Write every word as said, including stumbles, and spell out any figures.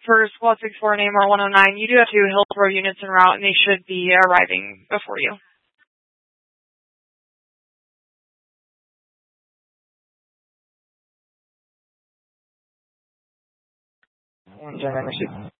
for Squad six four and A M R one oh nine, you do have two Hillsborough units en route, and they should be arriving before you. One second, let me see.